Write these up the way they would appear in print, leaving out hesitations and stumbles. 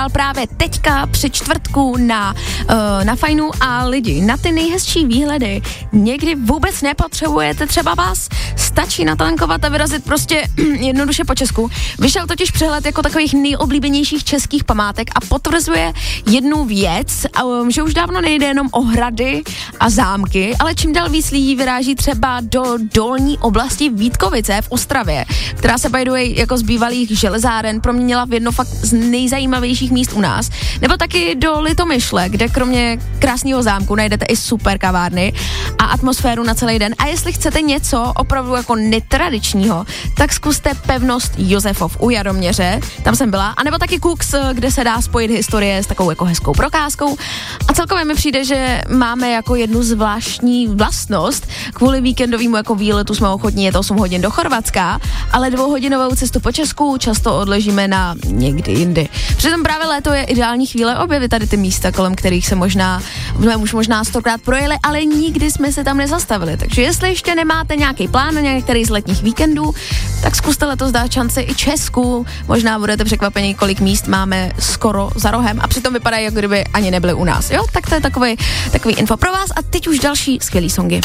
právě teďka při čtvrtku na Fajnu a lidi, na ty nejhezčí výhledy někdy vůbec nepotřebujete třeba vás, stačí natankovat a vyrazit prostě jednoduše po Česku. Vyšel totiž přehled jako takových nejoblíbenějších českých památek a potvrzuje jednu věc, že už dávno nejde jenom o hrady a zámky, ale čím dál víc lidí vyráží třeba do dolní oblasti Vítkovice v Ostravě, která se by the way jako z bývalých železáren proměnila v jedno fakt z nejzajímavějších míst u nás. Nebo taky do Litomyšle, kde kromě krásného zámku najdete i super kavárny a atmosféru na celý den. A jestli chcete něco opravdu jako netradičního, tak zkuste pevnost Josefov u Jaroměře, tam jsem byla, anebo taky Kux, kde se dá spojit historie s takovou jako hezkou procházkou. A celkově mi přijde, že máme jako jednu zvláštní vlastnost. Kvůli víkendovému jako výletu jsme ochotní jet 8 hodin do Chorvatska, ale 2hodinovou cestu po Česku často odležíme na někdy jindy. Přitom právě léto je ideální chvíle objevit tady ty místa, kolem kterých se možná 100krát projeli, ale nikdy jsme se tam nezastavili. Takže jestli ještě nemáte nějaký plán na některý z letních víkendů, tak zkuste letos dát šanci i Česku. Možná budete překvapení, kolik míst máme skoro za rohem a přitom vypadají, jako kdyby ani nebyly u nás. Jo, tak to je takový info pro vás a teď už další skvělý songy.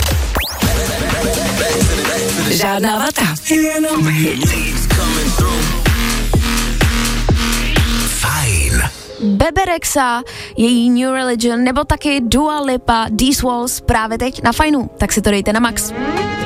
Žádná vata. Jenom hit. Fajn. Bebe Rexha, její New Religion, nebo taky Dua Lipa, These Walls právě teď na Fajnu. Tak si to dejte na max.